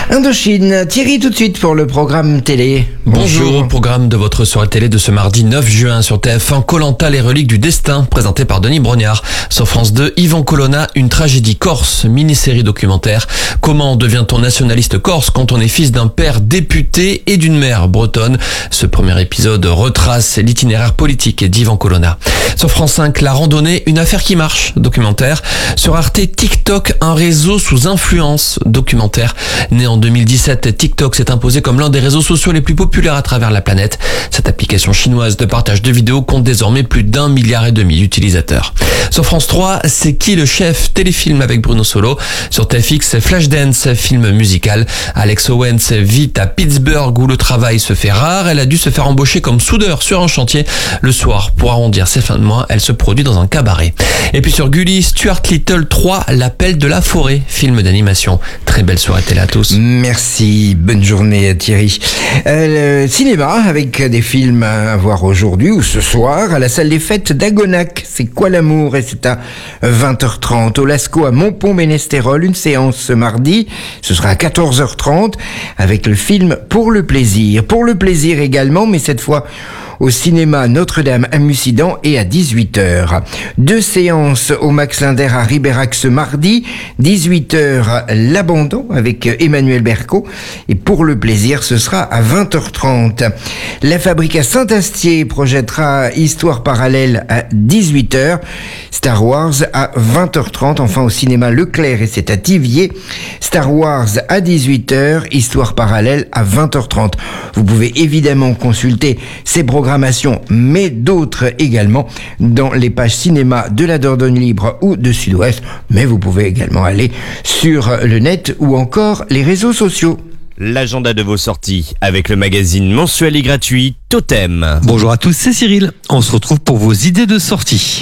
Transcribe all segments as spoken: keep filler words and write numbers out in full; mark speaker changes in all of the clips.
Speaker 1: Indochine, Thierry tout de suite pour le programme télé.
Speaker 2: Bonjour.
Speaker 1: Bonjour.
Speaker 2: Au programme de votre soirée télé de ce mardi neuf juin sur T F un, Koh Lanta, les reliques du destin, présenté par Denis Brognard. Sur France deux, Yvan Colonna, une tragédie corse, mini-série documentaire. Comment devient-on nationaliste corse quand on est fils d'un père député et d'une mère bretonne? Ce premier épisode retrace l'itinéraire politique d'Yvan Colonna. Sur France cinq, La randonnée, une affaire qui marche, documentaire. Sur Arte, TikTok, un réseau sous influence, documentaire. Né en deux mille dix-sept, TikTok s'est imposé comme l'un des réseaux sociaux les plus populaires à travers la planète. Cette application chinoise de partage de vidéos compte désormais plus d'un milliard et demi d'utilisateurs. Sur France trois, C'est qui le chef? Téléfilm avec Bruno Solo. Sur T F X, Flashdance, film musical. Alex Owens vit à Pittsburgh où le travail se fait rare. Elle a dû se faire embaucher comme soudeur sur un chantier. Le soir, pour arrondir ses fins de mois, elle se produit dans un cabaret. Et puis sur Gulli, Stuart Little trois, L'appel de la forêt, film d'animation. Très belle soirée télé à tous.
Speaker 1: Merci, bonne journée Thierry. Euh, le cinéma avec des films à voir aujourd'hui ou ce soir à la salle des fêtes d'Agonac. C'est quoi l'amour? Et c'est à vingt heures trente. Au Lascaux à Montpont-Ménestérol, une séance ce mardi. Ce sera à quatorze heures trente avec le film Pour le plaisir. Pour le plaisir également, mais cette fois au cinéma Notre-Dame à Mussidan et à dix-huit heures. Deux séances au Max Linder à Ribérac ce mardi, dix-huit heures L'Abandon avec Emmanuel Berco et Pour le plaisir ce sera à vingt heures trente. La Fabrique à Saint-Astier projettera Histoire parallèle à dix-huit heures, Star Wars à vingt heures trente, enfin au cinéma Leclerc et c'est à Thiviers, Star Wars à dix-huit heures, Histoire parallèle à vingt heures trente. Vous pouvez évidemment consulter ces programmes mais d'autres également dans les pages cinéma de la Dordogne Libre ou de Sud-Ouest, mais vous pouvez également aller sur le net ou encore les réseaux sociaux.
Speaker 3: L'agenda de vos sorties avec le magazine mensuel et gratuit Totem.
Speaker 4: Bonjour à tous, c'est Cyril. On se retrouve pour vos idées de sortie.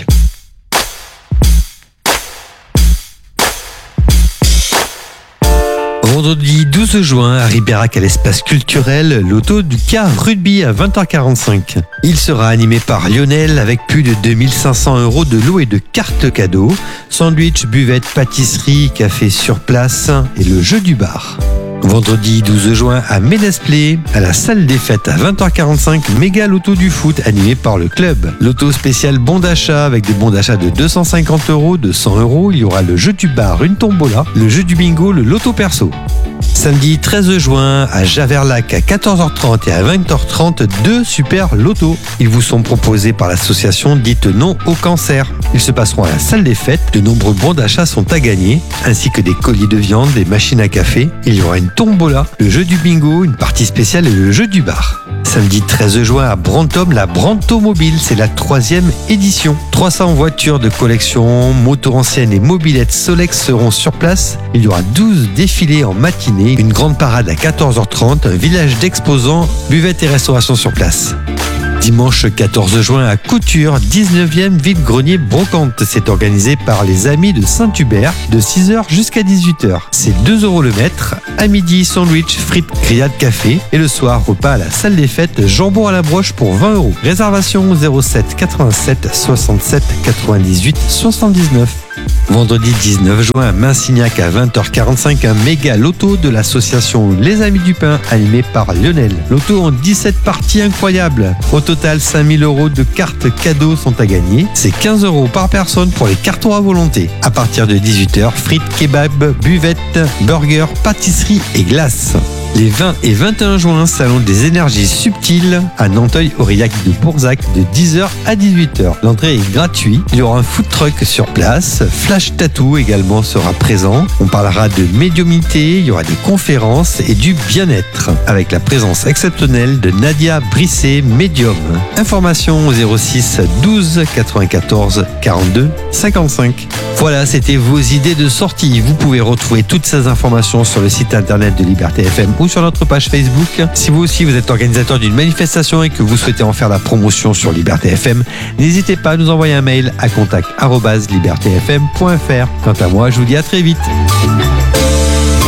Speaker 4: Vendredi douze juin, à Ribérac à l'espace culturel, l'auto du car rugby à vingt heures quarante-cinq. Il sera animé par Lionel avec plus de deux mille cinq cents euros de lots et de cartes cadeaux, sandwich, buvette, pâtisserie, café sur place et le jeu du bar. Vendredi douze juin à Ménesplet, à la salle des fêtes à vingt heures quarante-cinq, méga loto du foot animé par le club. Loto spécial bon d'achat avec des bons d'achat de deux cent cinquante euros, de cent euros. Il y aura le jeu du bar, une tombola, le jeu du bingo, le loto perso. Samedi treize juin à Javerlac à quatorze heures trente et à vingt heures trente, deux super lotos. Ils vous sont proposés par l'association dite Non au cancer. Ils se passeront à la salle des fêtes. De nombreux bons d'achat sont à gagner, ainsi que des colliers de viande, des machines à café. Il y aura une tombola, le jeu du bingo, une partie spéciale et le jeu du bar. Samedi treize juin à Brantôme, la Brantomobile, c'est la troisième édition. trois cents voitures de collection, motos anciennes et mobylettes Solex seront sur place. Il y aura douze défilés en matinée, une grande parade à quatorze heures trente, un village d'exposants, buvette et restauration sur place. Dimanche quatorze juin à Couture, dix-neuvième vide-grenier brocante. C'est organisé par les Amis de Saint-Hubert de six heures jusqu'à dix-huit heures. C'est deux euros le mètre. À midi, sandwich, frites, grillade, café. Et le soir, repas à la salle des fêtes, jambon à la broche pour vingt euros. Réservation zéro sept quatre-vingt-sept soixante-sept quatre-vingt-dix-huit soixante-dix-neuf. Vendredi dix-neuf juin à Minsignac à vingt heures quarante-cinq, un méga loto de l'association Les Amis du Pain animé par Lionel. Loto en dix-sept parties incroyables. Au total, cinq mille euros de cartes cadeaux sont à gagner. C'est quinze euros par personne pour les cartons à volonté. À partir de dix-huit heures, frites, kebab, buvette, burgers, pâtisserie et glace. Les vingt et vingt et un juin, salon des énergies subtiles à Nanteuil-Aurillac de Bourzac de dix heures à dix-huit heures. L'entrée est gratuite. Il y aura un food truck sur place. Flash Tattoo également sera présent. On parlera de médiumnité, il y aura des conférences et du bien-être avec la présence exceptionnelle de Nadia Brisset, médium. Information au zéro six douze quatre-vingt-quatorze quarante-deux cinquante-cinq. Voilà, c'était vos idées de sortie. Vous pouvez retrouver toutes ces informations sur le site internet de Liberté F M ou sur notre page Facebook. Si vous aussi vous êtes organisateur d'une manifestation et que vous souhaitez en faire la promotion sur Liberté F M, n'hésitez pas à nous envoyer un mail à contact arobase liberté f m point f r. Quant à moi, je vous dis à très vite.
Speaker 5: six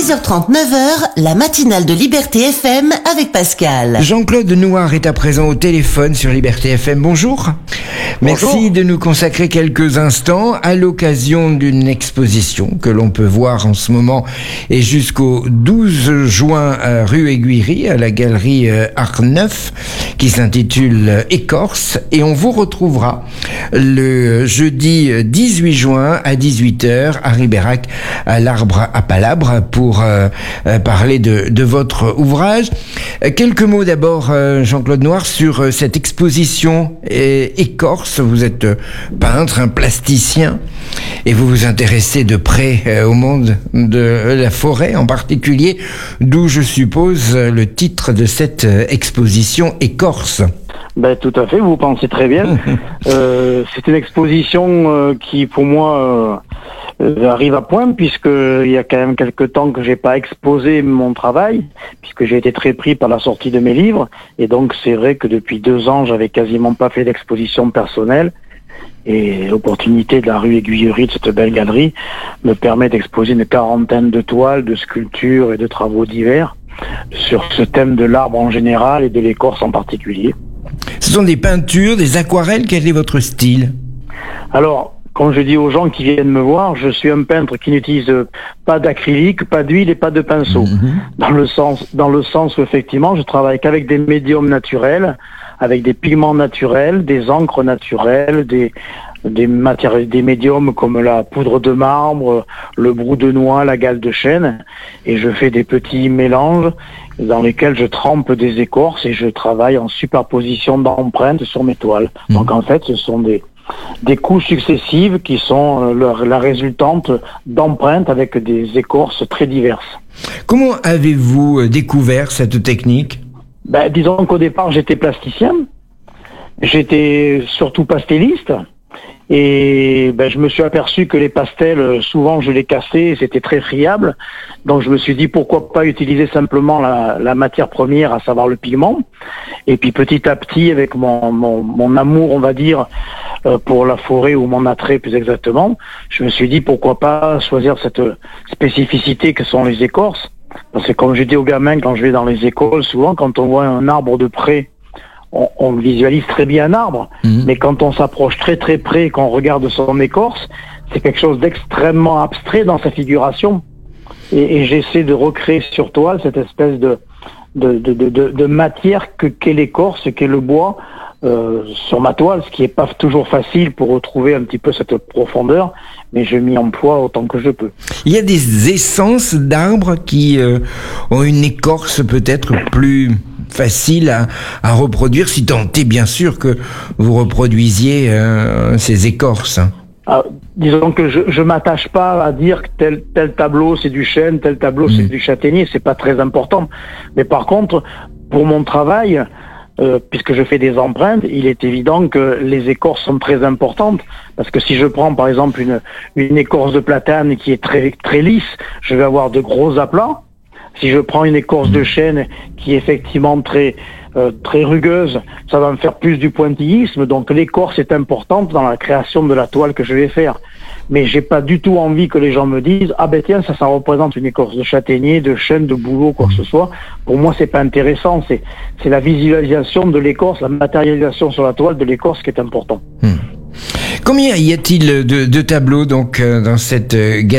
Speaker 5: six heures trente, neuf heures, la matinale de Liberté F M avec Pascal.
Speaker 1: Jean-Claude Nouard est à présent au téléphone sur Liberté F M. Bonjour. Merci
Speaker 6: Bonjour.
Speaker 1: de nous consacrer quelques instants à l'occasion d'une exposition que l'on peut voir en ce moment et jusqu'au douze juin à rue Aiguillerie à la galerie Art Neuf qui s'intitule Écorce, et on vous retrouvera le jeudi dix-huit juin à dix-huit heures à Ribérac à l'Arbre à Palabre pour euh, euh, parler de, de votre ouvrage. Euh, quelques mots d'abord, euh, Jean-Claude Nouard, sur euh, cette exposition euh, Écorce. Vous êtes euh, peintre, un plasticien, et vous vous intéressez de près euh, au monde de la forêt en particulier, d'où je suppose euh, le titre de cette euh, exposition Écorce.
Speaker 6: Ben, tout à fait, vous pensez très bien. euh, c'est une exposition euh, qui, pour moi, euh, arrive à point, puisqu'il y a quand même quelques temps que j'ai pas exposé mon travail, puisque j'ai été très pris par la sortie de mes livres. Et donc, c'est vrai que depuis deux ans, j'avais quasiment pas fait d'exposition personnelle. Et l'opportunité de la rue Aiguillerie, de cette belle galerie, me permet d'exposer une quarantaine de toiles, de sculptures et de travaux divers sur ce thème de l'arbre en général et de l'écorce en particulier.
Speaker 1: Ce sont des peintures, des aquarelles. Quel est votre style?
Speaker 6: Alors, quand je dis aux gens qui viennent me voir, je suis un peintre qui n'utilise pas d'acrylique, pas d'huile et pas de pinceau. Mmh. Dans le sens, dans le sens où effectivement, je travaille qu'avec des médiums naturels, avec des pigments naturels, des encres naturelles, des des matières, des médiums comme la poudre de marbre, le brou de noix, la gale de chêne, et je fais des petits mélanges dans lesquels je trempe des écorces et je travaille en superposition d'empreintes sur mes toiles. Mmh. Donc en fait, ce sont des des couches successives qui sont la, la résultante d'empreintes avec des écorces très diverses.
Speaker 1: Comment avez-vous découvert cette technique?
Speaker 6: Ben, disons qu'au départ, j'étais plasticien. J'étais surtout pastelliste. Et ben, je me suis aperçu que les pastels, souvent je les cassais, c'était très friable. Donc je me suis dit pourquoi pas utiliser simplement la, la matière première, à savoir le pigment. Et puis petit à petit, avec mon, mon, mon amour, on va dire, euh, pour la forêt, ou mon attrait plus exactement, je me suis dit pourquoi pas choisir cette spécificité que sont les écorces. Parce que comme je dis aux gamins quand je vais dans les écoles, souvent quand on voit un arbre de près, On, on visualise très bien un arbre, mmh. mais quand on s'approche très très près, qu'on regarde son écorce, c'est quelque chose d'extrêmement abstrait dans sa figuration. Et, et j'essaie de recréer sur toile cette espèce de, de, de, de, de, de matière que, qu'est l'écorce, qu'est le bois euh, sur ma toile, ce qui n'est pas toujours facile pour retrouver un petit peu cette profondeur, mais je m'y emploie autant que je peux.
Speaker 1: Il y a des essences d'arbres qui euh, ont une écorce peut-être plus facile à, à reproduire, si tant est bien sûr que vous reproduisiez euh, ces écorces.
Speaker 6: Ah, disons que je je m'attache pas à dire que tel tel tableau c'est du chêne, tel tableau mmh. c'est du châtaignier, c'est pas très important. Mais par contre, pour mon travail, euh, puisque je fais des empreintes, il est évident que les écorces sont très importantes, parce que si je prends par exemple une une écorce de platane qui est très très lisse, je vais avoir de gros aplats. Si je prends une écorce de chêne qui est effectivement très euh, très rugueuse, ça va me faire plus du pointillisme. Donc l'écorce est importante dans la création de la toile que je vais faire. Mais j'ai pas du tout envie que les gens me disent ah ben tiens ça ça représente une écorce de châtaignier, de chêne, de bouleau, quoi que ce soit. Pour moi c'est pas intéressant. C'est c'est la visualisation de l'écorce, la matérialisation sur la toile de l'écorce qui est important.
Speaker 1: Hmm. Combien y a-t-il de, de tableaux donc euh, dans cette euh,